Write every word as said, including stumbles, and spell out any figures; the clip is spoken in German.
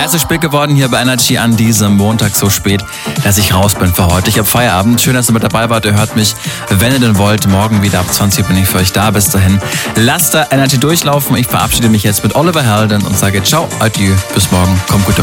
zu spät geworden hier bei Energy an diesem Montag, so spät, dass ich raus bin für heute. Ich habe Feierabend. Schön, dass ihr mit dabei wart. Ihr hört mich, wenn ihr denn wollt. Morgen wieder ab zwanzig Uhr bin ich für euch da. Bis dahin, lasst da Energy durchlaufen. Ich verabschiede mich jetzt mit Oliver Helden und sage ciao, adieu, bis morgen. Kommt gut.